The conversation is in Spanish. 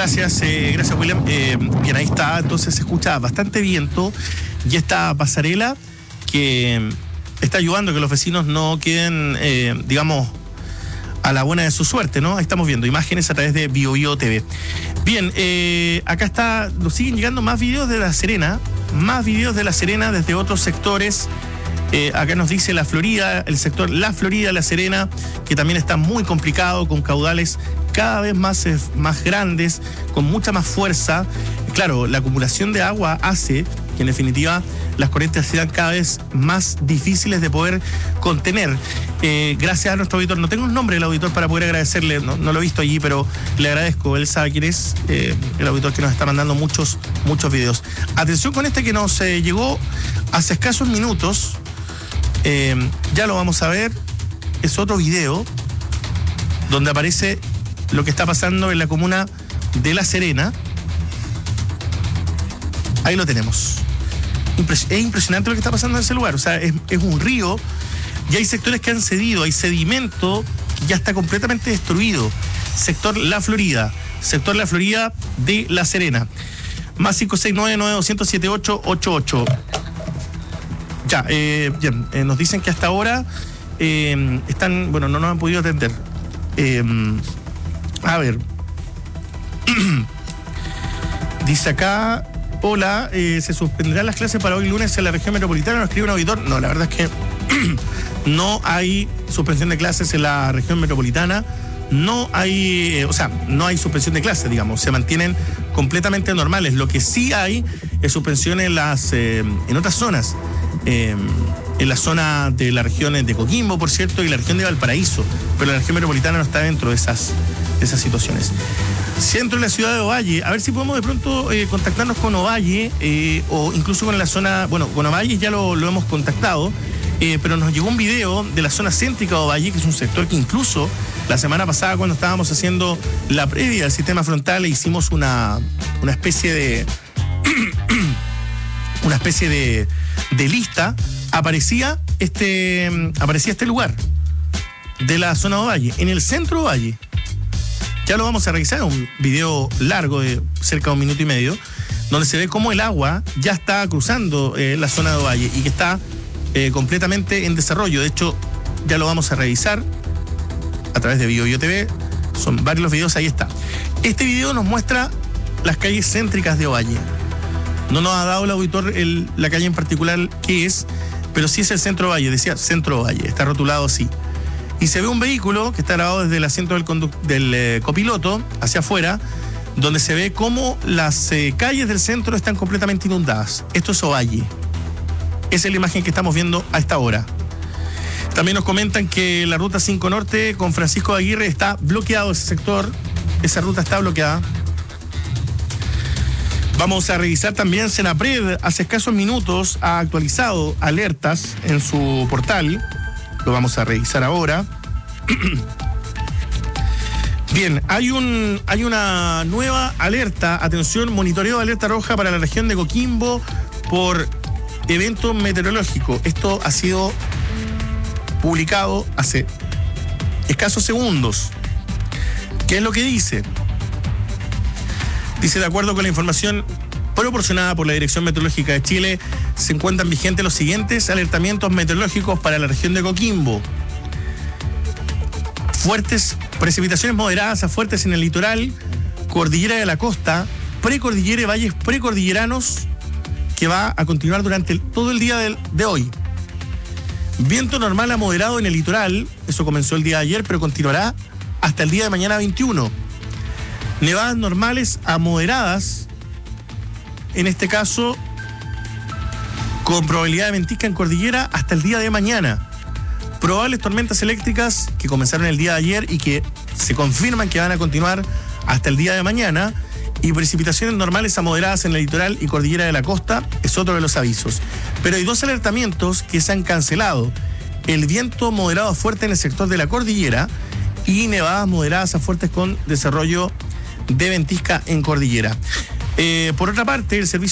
Gracias, William. Bien, ahí está, entonces se escucha bastante viento y esta pasarela que está ayudando a que los vecinos no queden, digamos, a la buena de su suerte, ¿no? Ahí estamos viendo imágenes a través de BioBio TV. Bien, acá está, nos siguen llegando más videos de La Serena, desde otros sectores. Acá nos dice La Florida, el sector La Florida, La Serena, que también está muy complicado, con caudales cada vez más grandes, con mucha más fuerza. Claro, la acumulación de agua hace que en definitiva las corrientes sean cada vez más difíciles de poder contener. Gracias a nuestro auditor, no tengo el nombre del auditor para poder agradecerle, no lo he visto allí, pero le agradezco, él sabe quién es, el auditor que nos está mandando muchos videos. Atención con este que nos llegó hace escasos minutos, ya lo vamos a ver, es otro video donde aparece lo que está pasando en la comuna de La Serena. Ahí lo tenemos. Es impresionante lo que está pasando en ese lugar. O sea, es un río y hay sectores que han cedido, hay sedimento que ya está completamente destruido. Sector La Florida de La Serena. Más 569-9200-7888. Ya, bien, nos dicen que hasta ahora están, bueno, no nos han podido atender. A ver. Dice acá, hola, ¿se suspenderán las clases para hoy lunes en la región metropolitana? Nos escribe un auditor. No, la verdad es que no hay suspensión de clases en la región metropolitana. No hay, no hay suspensión de clases, digamos, se mantienen completamente normales. Lo que sí hay es suspensión en otras zonas, en la zona de las regiones de Coquimbo, por cierto, y la región de Valparaíso, pero la región metropolitana no está dentro de esas situaciones. Centro de la ciudad de Ovalle, a ver si podemos de pronto contactarnos con Ovalle, o incluso con la zona, bueno, con Ovalle ya lo hemos contactado, pero nos llegó un video de la zona céntrica de Ovalle, que es un sector que incluso la semana pasada, cuando estábamos haciendo la previa del sistema frontal, hicimos una especie de de lista. Aparecía este lugar de la zona de Ovalle, en el centro de Ovalle. Ya lo vamos a revisar, un video largo de cerca de 1 minuto y medio, donde se ve cómo el agua ya está cruzando la zona de Ovalle y que está completamente en desarrollo. De hecho, ya lo vamos a revisar a través de BioBio TV. Son varios los videos, ahí está. Este video nos muestra las calles céntricas de Ovalle. No nos ha dado el auditor la calle en particular que es, pero sí es el centro de Ovalle, decía centro de Ovalle, está rotulado así. Y se ve un vehículo que está grabado desde el asiento del copiloto hacia afuera, donde se ve cómo las calles del centro están completamente inundadas. Esto es Ovalle. Esa es la imagen que estamos viendo a esta hora. También nos comentan que la ruta 5 Norte con Francisco de Aguirre está bloqueado ese sector. Esa ruta está bloqueada. Vamos a revisar también Senapred. Hace escasos minutos ha actualizado alertas en su portal. Lo vamos a revisar ahora. Bien, hay una nueva alerta. Atención, monitoreo de alerta roja para la región de Coquimbo por evento meteorológico. Esto ha sido publicado hace escasos segundos. ¿Qué es lo que dice? Dice, de acuerdo con la información proporcionada por la Dirección Meteorológica de Chile, se encuentran vigentes los siguientes alertamientos meteorológicos para la región de Coquimbo. Fuertes precipitaciones moderadas a fuertes en el litoral, cordillera de la costa, precordillera y valles precordilleranos, que va a continuar durante todo el día de hoy. Viento normal a moderado en el litoral, eso comenzó el día de ayer, pero continuará hasta el día de mañana 21. Nevadas normales a moderadas, en este caso con probabilidad de ventisca en cordillera hasta el día de mañana. Probables tormentas eléctricas que comenzaron el día de ayer y que se confirman que van a continuar hasta el día de mañana. Y precipitaciones normales a moderadas en el litoral y cordillera de la costa es otro de los avisos. Pero hay 2 alertamientos que se han cancelado. El viento moderado a fuerte en el sector de la cordillera y nevadas moderadas a fuertes con desarrollo de ventisca en cordillera. Por otra parte, el servicio